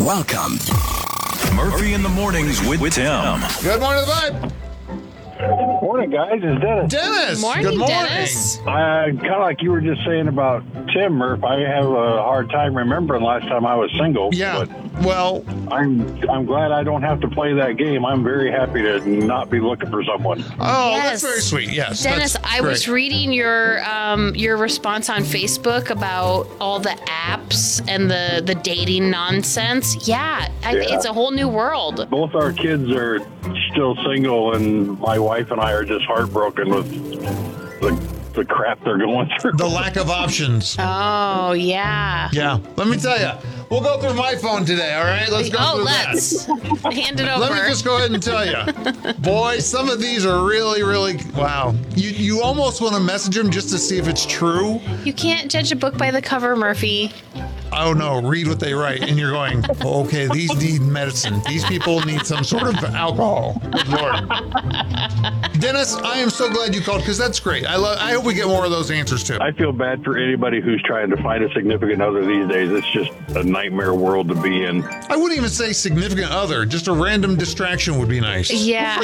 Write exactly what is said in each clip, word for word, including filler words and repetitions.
Welcome. Murphy in the Mornings with, with Tim. Good morning, the vibe. Morning, guys. It's Dennis. Dennis. Morning, Good morning. Dennis. Uh, kind of like you were just saying about Tim, Murph. I have a hard time remembering last time I was single. Yeah. But Well, I'm I'm glad I don't have to play that game. I'm very happy to not be looking for someone. oh, Yes. that's very sweet. Yes. Dennis, that's I was great. reading your um, your response on Facebook about all the apps and the, the dating nonsense. Yeah, I, Yeah. it's a whole new world. Both our kids are still single, and my wife and I are just heartbroken with the the crap they're going through. The lack of options. Oh, yeah. Yeah. Let me tell you. We'll go through my phone today, all right? Let's go oh, through let's that. hand it over. Let me just go ahead and tell you. Boy, some of these are really, really, wow. You you almost want to message them just to see if it's true. You can't judge a book by the cover, Murphy. Oh, no, read what they write. And you're going, okay, these need medicine. These people need some sort of alcohol. Good Lord. Dennis, I am so glad you called because that's great. I love. I hope we get more of those answers, too. I feel bad for anybody who's trying to find a significant other these days. It's just a nightmare world to be in. I wouldn't even say significant other. Just a random distraction would be nice. Yeah.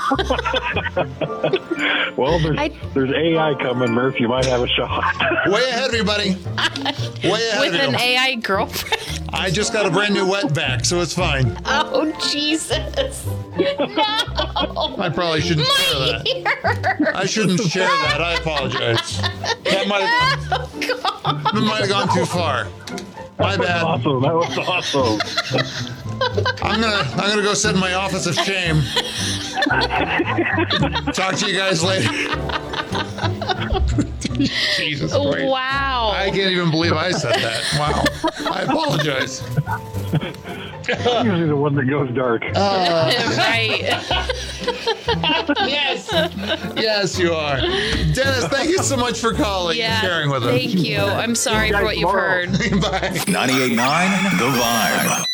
Well, there's, I- there's A I coming, Murph. You might have a shot. Way ahead of you, buddy. Way ahead With of an you. A I girlfriend. I just got a brand new wetback, so it's fine. Oh, Jesus. No. I probably shouldn't share My that. ear. I shouldn't share that. I apologize. That might have, Oh, God. that might have gone too far. My bad. Awesome. That was awesome. I'm gonna I'm gonna go sit in my office of shame. Talk to you guys later. Jesus Christ. Wow. I can't even believe I said that. Wow. I apologize. I'm usually the one that goes dark. Right. Yes. Yes, you are. Dennis, thank you so much for calling Yeah. and sharing with us. Thank you. I'm sorry for what you've tomorrow. heard. Bye. ninety-eight point nine The Vibe.